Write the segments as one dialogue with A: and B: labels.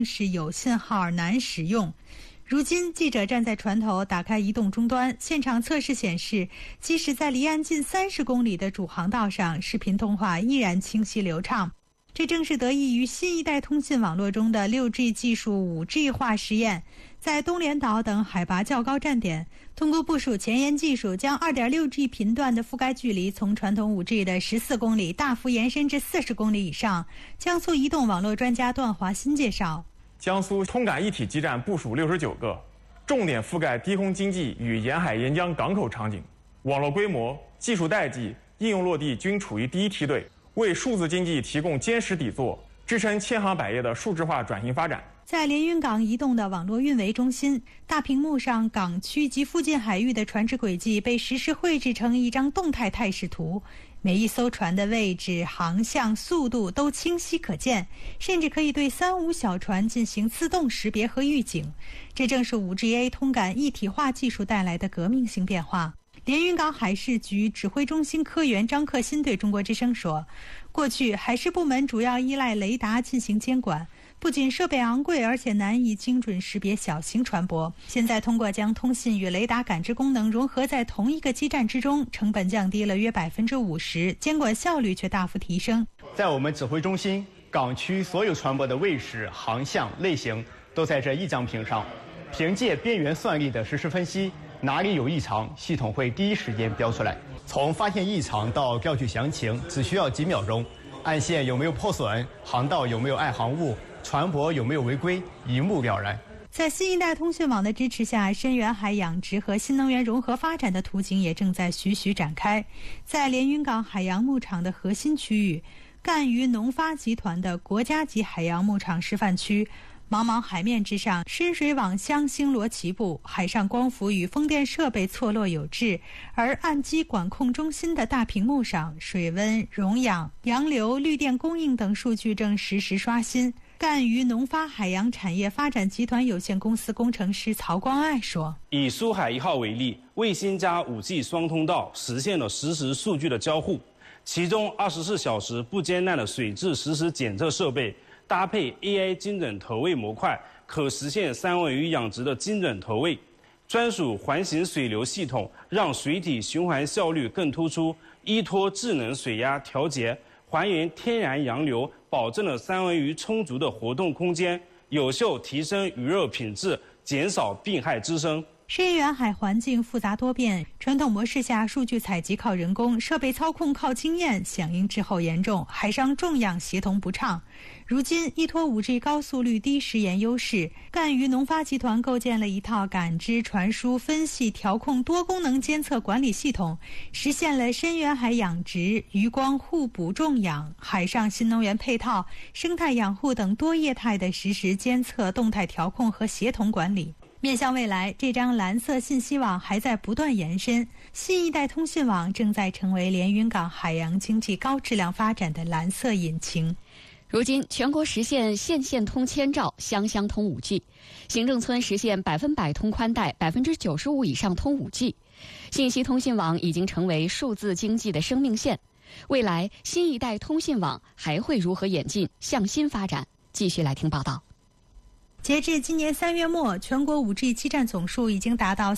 A: 是有信号难使用。如今，记者站在船头，打开移动终端，现场测试显示，即使在离岸近30公里的主航道上，视频通话依然清晰流畅。这正是得益于新一代通信网络中的 6G 技术 5G 化实验。在东连岛等海拔较高站点，通过部署前沿技术，将 2.6G 频段的覆盖距离从传统 5G 的14公里大幅延伸至40公里以上。江苏移动网络专家段华新介绍，
B: 江苏通感一体基站部署69个，重点覆盖低空经济与沿海沿江港口场景，网络规模、技术代际、应用落地均处于第一梯队，为数字经济提供坚实底座，支撑千行百业的数字化转型发展。
A: 在连云港移动的网络运维中心，大屏幕上港区及附近海域的船只轨迹被实时绘制成一张动态态势图，每一艘船的位置、航向、速度都清晰可见，甚至可以对3、5小船进行自动识别和预警。这正是 5GA 通感一体化技术带来的革命性变化。连云港海事局指挥中心科员张克新对中国之声说，过去海事部门主要依赖雷达进行监管，不仅设备昂贵，而且难以精准识别小型船舶。现在通过将通信与雷达感知功能融合在同一个基站之中，成本降低了约50%，监管效率却大幅提升。
C: 在我们指挥中心，港区所有船舶的位置、航向、类型都在这一张屏上，凭借边缘算力的实时分析，哪里有异常，系统会第一时间标出来。从发现异常到调取详情，只需要几秒钟。岸线有没有破损，航道有没有碍航物，船舶有没有违规，一目了然。
A: 在新一代通讯网的支持下，深远海养殖和新能源融合发展的图景也正在徐徐展开。在连云港海洋牧场的核心区域，赣榆农发集团的国家级海洋牧场示范区，茫茫海面之上，深水网箱星罗棋布，海上光伏与风电设备错落有致，而岸基管控中心的大屏幕上，水温、溶氧、洋流、绿电供应等数据正实时刷新。赣榆农发海洋产业发展集团有限公司工程师曹光爱说，
D: 以苏海1号为例，卫星加 5G 双通道实现了实时数据的交互，其中24小时不间断的水质实时检测设备搭配 AI 精准投喂模块，可实现三文鱼养殖的精准投喂。专属环形水流系统让水体循环效率更突出，依托智能水压调节，还原天然洋流，保证了三文鱼充足的活动空间，有效提升鱼肉品质，减少病害滋生。
A: 深远海环境复杂多变，传统模式下数据采集靠人工，设备操控靠经验，响应滞后严重，海上重氧协同不畅。如今依托 5G 高速率低时延优势，赣榆农发集团构建了一套感知、传输、分析、调控多功能监测管理系统，实现了深远海养殖、渔光互补种养、海上新能源配套、生态养护等多业态的实时监测、动态调控和协同管理。面向未来，这张蓝色信息网还在不断延伸，新一代通信网正在成为连云港海洋经济高质量发展的蓝色引擎。
E: 如今，全国实现县县通千兆，乡乡通 5G， 行政村实现100%通宽带，95%以上通 5G。信息通信网已经成为数字经济的生命线。未来，新一代通信网还会如何演进、向新发展？继续来听报道。
A: 截至今年3月末，全国 5G 基站总数已经达到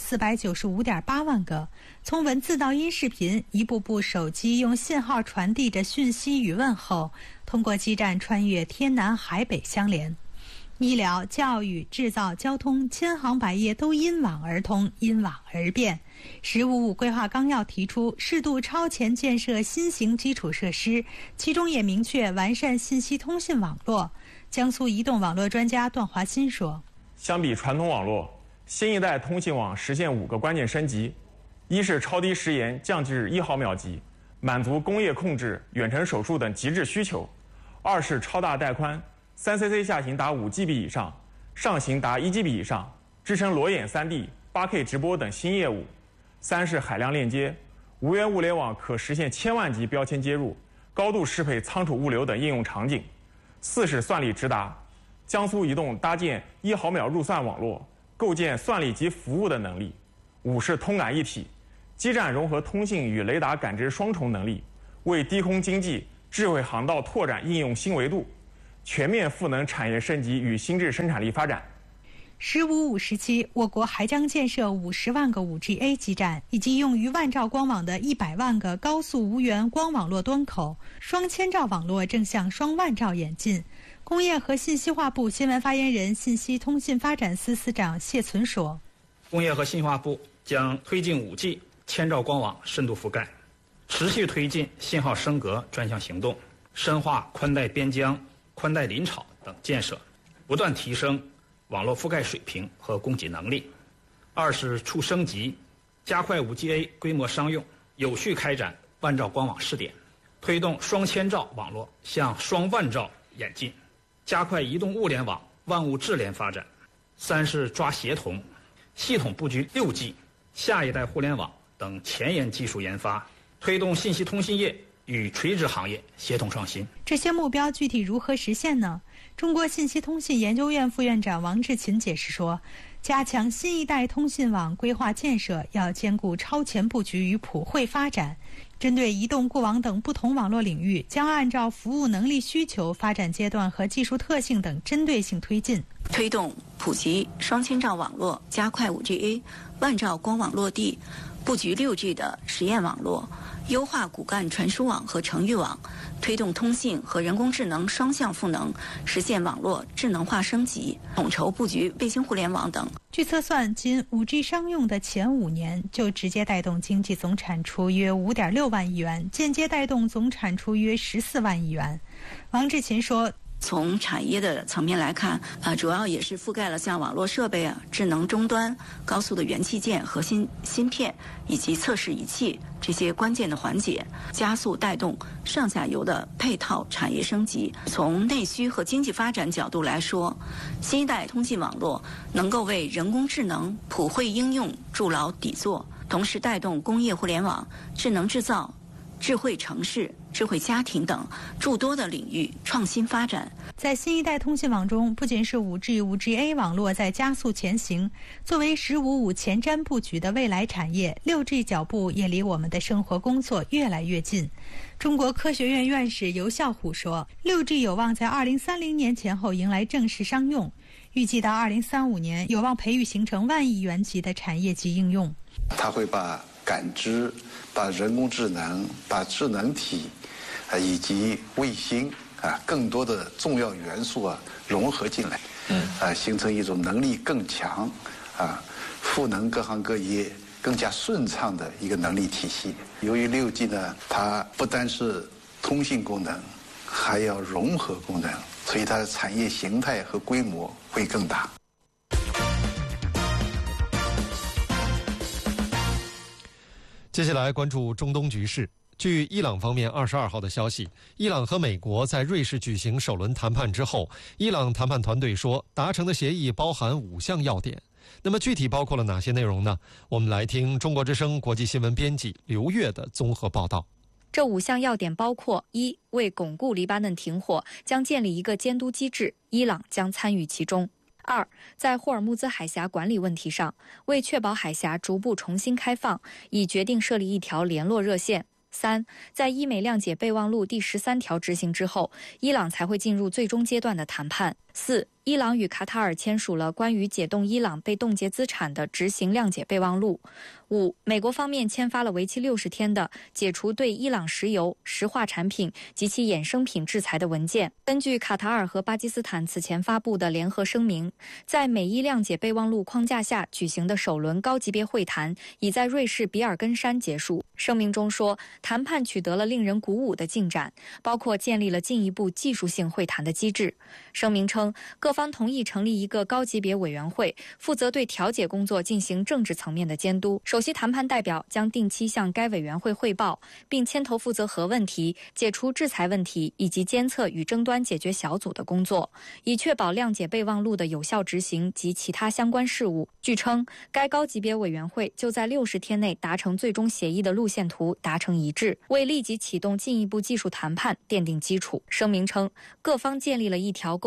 A: 495.8万个。从文字到音视频，一部部手机用信号传递着讯息与问候，通过基站穿越天南海北相连。医疗、教育、制造、交通，千行百业都因网而通，因网而变。“15+5”规划纲要提出适度超前建设新型基础设施，其中也明确完善信息通信网络。江苏移动网络专家段华新说，
B: 相比传统网络，新一代通信网实现5个关键升级：一是超低时延降至1毫秒级，满足工业控制、远程手术等极致需求；二是超大带宽，3cc 下行达5GB 以上，上行达1GB 以上，支撑裸眼3D、8K 直播等新业务；三是海量链接，无源物联网可实现1000万级标签接入，高度适配仓储物流等应用场景；四是算力直达，江苏移动搭建1毫秒入算网络，构建算力及服务的能力；五是通感一体，基站融合通信与雷达感知双重能力，为低空经济、智慧航道拓展应用新维度。 全面赋能产业升级与新质生产力发展。
A: “15+5”时期，我国还将建设50万个 5G-A 基站，以及用于万兆光网的100万个高速无源光网络端口。双千兆网络正向双万兆演进。工业和信息化部新闻发言人、信息通信发展司司长谢存说：“
F: 工业和信息化部将推进5G千兆光网深度覆盖，持续推进信号升格专项行动，深化宽带边疆、宽带临场等建设，不断提升网络覆盖水平和供给能力。二是促升级，加快 5G-A 规模商用，有序开展万兆光网试点，推动双千兆网络向双万兆演进，加快移动物联网万物智联发展。三是抓协同，系统布局6G、下一代互联网等前沿技术研发，推动信息通信业与垂直行业协同创新。
A: 这些目标具体如何实现呢？中国信息通信研究院副院长王志勤解释说，加强新一代通信网规划建设，要兼顾超前布局与普惠发展。针对移动、固网等不同网络领域，将按照服务能力需求、发展阶段和技术特性等针对性推进，
G: 推动普及双千兆网络，加快 5G-A 万兆光网落地，布局6G 的实验网络，优化骨干传输网和程域网，推动通信和人工智能双向赋能，实现网络智能化升级，统筹布局卫星互联网等。
A: 据测算，仅 5G 商用的前5年就直接带动经济总产出约5.6万亿元，间接带动总产出约14万亿元。王志勤说，
G: 从产业的层面来看，主要也是覆盖了像网络设备智能终端、高速的元器件、核心芯片以及测试仪器这些关键的环节，加速带动上下游的配套产业升级。从内需和经济发展角度来说，新一代通信网络能够为人工智能普惠应用筑牢底座，同时带动工业互联网、智能制造、智慧城市、智慧家庭等诸多的领域创新发展。
A: 在新一代通信网中，不仅是 5G、5G-A 网络在加速前行，作为“15+5”前瞻布局的未来产业，6G 脚步也离我们的生活工作越来越近。中国科学院院士尤孝虎说，6G 有望在2030年前后迎来正式商用，预计到2035年有望培育形成万亿元级的产业级应用。
H: 它会把感知、把人工智能、把智能体以及卫星更多的重要元素融合进来，形成一种能力更强赋能各行各业更加顺畅的一个能力体系。由于6G 呢，它不单是通信功能，还要融合功能，所以它的产业形态和规模会更大。
I: 接下来关注中东局势。据伊朗方面22号的消息，伊朗和美国在瑞士举行首轮谈判之后，伊朗谈判团队说，达成的协议包含5项要点。那么具体包括了哪些内容呢？我们来听中国之声国际新闻编辑刘越的综合报道。
J: 这5项要点包括：一、为巩固黎巴嫩停火，将建立一个监督机制，伊朗将参与其中；二、在霍尔木兹海峡管理问题上，为确保海峡逐步重新开放，已决定设立一条联络热线；三、在伊美谅解备忘录第13条执行之后，伊朗才会进入最终阶段的谈判；四、伊朗与卡塔尔签署了关于解冻伊朗被冻结资产的执行谅解备忘录；五、美国方面签发了为期60天的解除对伊朗石油、石化产品及其衍生品制裁的文件。根据卡塔尔和巴基斯坦此前发布的联合声明，在美伊谅解备忘录框架下举行的首轮高级别会谈已在瑞士比尔根山结束。声明中说，谈判取得了令人鼓舞的进展，包括建立了进一步技术性会谈的机制。声明称，各方同意成立一个高级别委员会，负责对调解工作进行政治层面的监督。首席谈判代表将定期向该委员会汇报，并牵头负责核问题、解除制裁问题以及监测与争端解决小组的工作，以确保谅解备忘录的有效执行及其他相关事务。据称，该高级别委员会就在60天内达成最终协议的路线图达成一致，为立即启动进一步技术谈判奠定基础。声明称，各方建立了一条沟通渠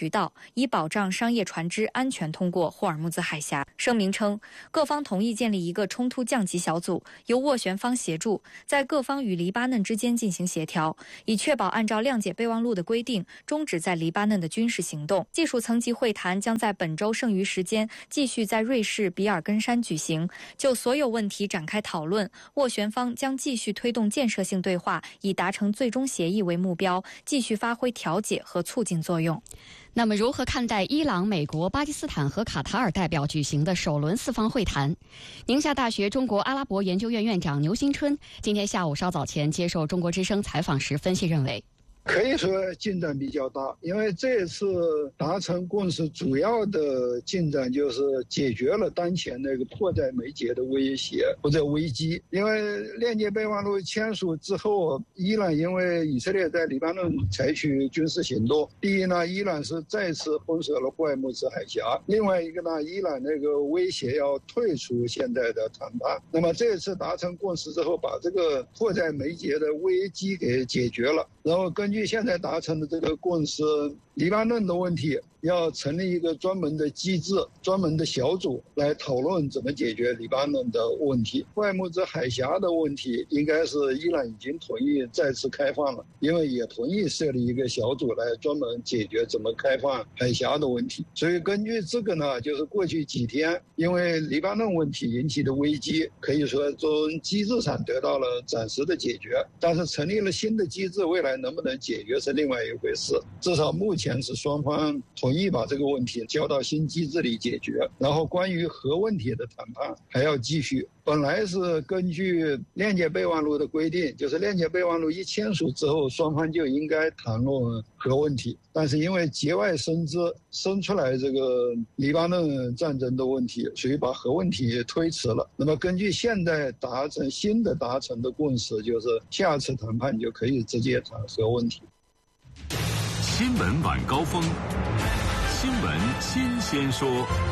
J: 渠道，以保障商业船只安全通过霍尔木兹海峡。声明称，各方同意建立一个冲突降级小组，由斡旋方协助，在各方与黎巴嫩之间进行协调，以确保按照谅解备忘录的规定，终止在黎巴嫩的军事行动。技术层级会谈将在本周剩余时间继续在瑞士比尔根山举行，就所有问题展开讨论。斡旋方将继续推动建设性对话，以达成最终协议为目标，继续发挥调解和促进作用。
E: 那么如何看待伊朗、美国、巴基斯坦和卡塔尔代表举行的首轮四方会谈？宁夏大学中国阿拉伯研究院院长牛新春今天下午稍早前接受中国之声采访时分析认为，
K: 可以说进展比较大，因为这次达成共识主要的进展就是解决了当前那个迫在眉睫的威胁或者危机。因为链接备忘录签署之后，伊朗因为以色列在黎巴嫩采取军事行动，第一呢，伊朗是再次封锁了霍尔木兹海峡；另外一个呢，伊朗那个威胁要退出现在的谈判。那么这次达成共识之后，把这个迫在眉睫的危机给解决了，然后根据现在达成的这个共识，黎巴嫩的问题要成立一个专门的机制、专门的小组来讨论怎么解决黎巴嫩的问题。霍尔木兹海峡的问题应该是伊朗已经同意再次开放了，因为也同意设立一个小组来专门解决怎么开放海峡的问题。所以根据这个呢，就是过去几天因为黎巴嫩问题引起的危机，可以说从机制上得到了暂时的解决，但是成立了新的机制，未来能不能解决是另外一回事。至少目前是双方同意把这个问题交到新机制里解决，然后关于核问题的谈判还要继续。本来是根据链接备忘录的规定，就是链接备忘录一签署之后，双方就应该谈论核问题，但是因为节外生枝，生出来这个黎巴嫩战争的问题，所以把核问题推迟了。那么根据现在新的达成的共识，就是下次谈判就可以直接谈核问题。
L: 新闻晚高峰，新闻新鲜说。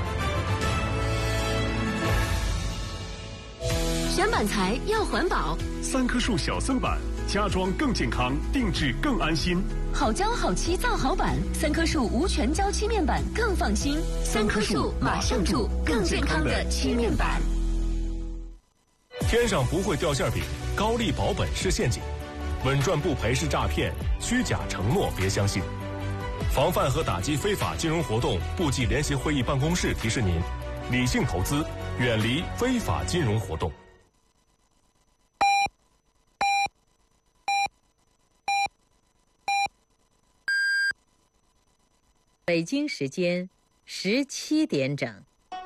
M: 选板材要环保
L: ，3棵树小森板，家装更健康，定制更安心。
M: 好胶好漆造好板，3棵树无全胶漆面板更放心。3棵树马上住更健康的漆面板。
L: 天上不会掉馅饼，高利保本是陷阱，稳赚不赔是诈骗，虚假承诺别相信。防范和打击非法金融活动，部际联席会议办公室提示您：理性投资，远离非法金融活动。
N: 北京时间17点整。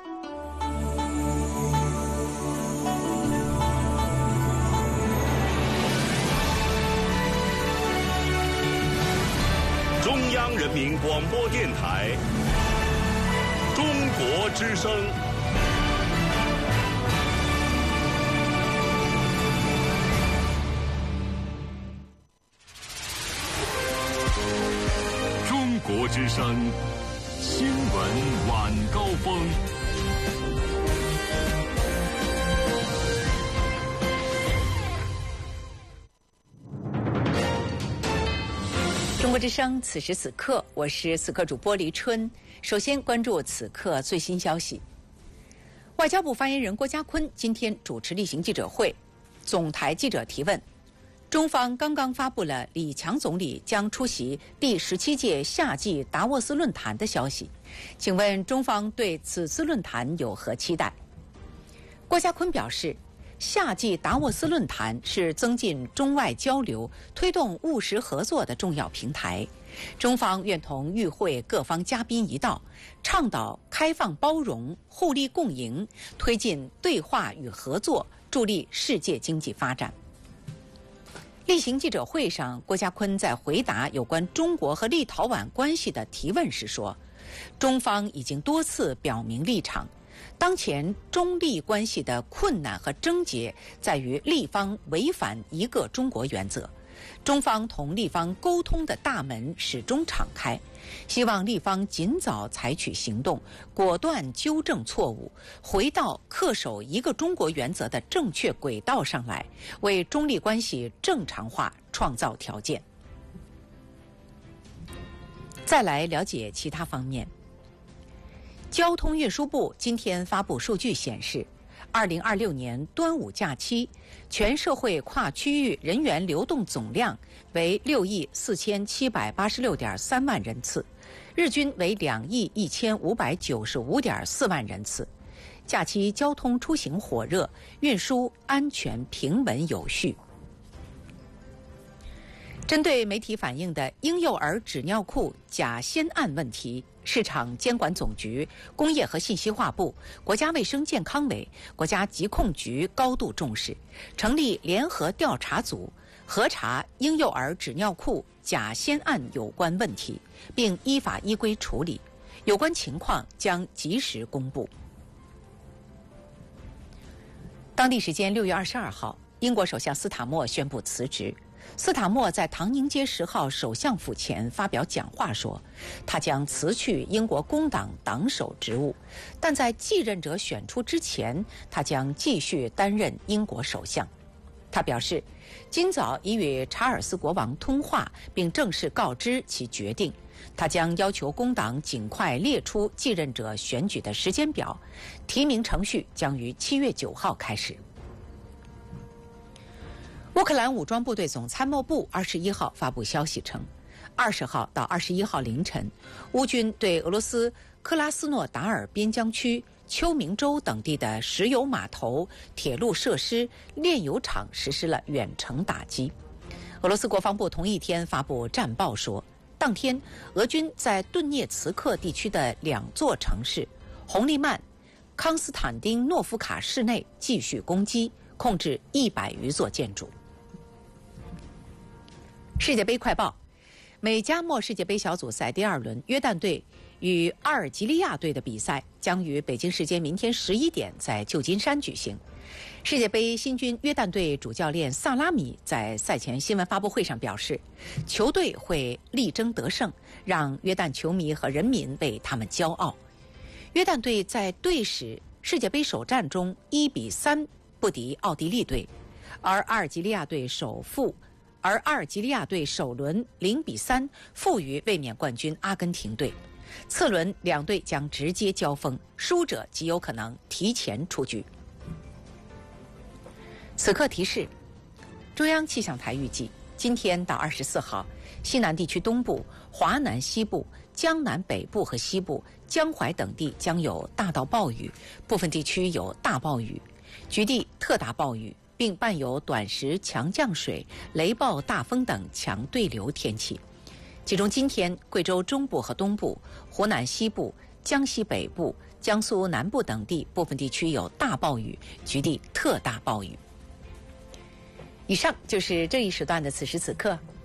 L: 中央人民广播电台，中国之声。中国之声新闻晚高峰。
N: 中国之声，此时此刻，我是此刻主播黎春。首先关注此刻最新消息。外交部发言人郭家坤今天主持例行记者会，总台记者提问：中方刚刚发布了李强总理将出席第17届夏季达沃斯论坛的消息，请问中方对此次论坛有何期待？郭家坤表示，夏季达沃斯论坛是增进中外交流、推动务实合作的重要平台。中方愿同与会各方嘉宾一道，倡导开放包容、互利共赢，推进对话与合作，助力世界经济发展。例行记者会上，郭家坤在回答有关中国和立陶宛关系的提问时说，中方已经多次表明立场，当前中立关系的困难和症结在于立方违反一个中国原则，中方同立方沟通的大门始终敞开，希望立方尽早采取行动，果断纠正错误，回到恪守一个中国原则的正确轨道上来，为中立关系正常化创造条件。 再来了解其他方面。交通运输部今天发布数据显示，2026年端午假期全社会跨区域人员流动总量为6亿4786.3万人次，日均为2亿1595.4万人次。假期交通出行火热，运输安全平稳有序。针对媒体反映的婴幼儿纸尿裤假仙案问题，市场监管总局、工业和信息化部、国家卫生健康委、国家疾控局高度重视，成立联合调查组，核查婴幼儿纸尿裤假仙案有关问题，并依法依规处理，有关情况将及时公布。当地时间6月22号，英国首相斯塔默宣布辞职。斯塔默在唐宁街10号首相府前发表讲话说，他将辞去英国工党党首职务，但在继任者选出之前，他将继续担任英国首相。他表示，今早已与查尔斯国王通话，并正式告知其决定。他将要求工党尽快列出继任者选举的时间表，提名程序将于7月9号开始。乌克兰武装部队总参谋部21号发布消息称，20号到21号凌晨，乌军对俄罗斯克拉斯诺达尔边疆区丘明州等地的石油码头、铁路设施、炼油厂实施了远程打击。俄罗斯国防部同一天发布战报说，当天俄军在顿涅茨克地区的2座城市红利曼、康斯坦丁诺夫卡市内继续攻击，控制100余座建筑。世界杯快报：美加墨世界杯小组赛第2轮，约旦队与阿尔及利亚队的比赛将于北京时间明天11点在旧金山举行。世界杯新军约旦队主教练萨拉米在赛前新闻发布会上表示，球队会力争得胜，让约旦球迷和人民为他们骄傲。约旦队在队史世界杯首战中1-3不敌奥地利队，而阿尔及利亚队首轮0-3负于卫冕冠军阿根廷队。次轮两队将直接交锋，输者极有可能提前出局。此刻提示：中央气象台预计，今天到24号，西南地区东部、华南西部、江南北部和西部、江淮等地将有大到暴雨，部分地区有大暴雨，局地特大暴雨，并伴有短时强降水、雷暴、大风等强对流天气。其中今天，贵州中部和东部、湖南西部、江西北部、江苏南部等地部分地区有大暴雨，局地特大暴雨。以上就是这一时段的此时此刻，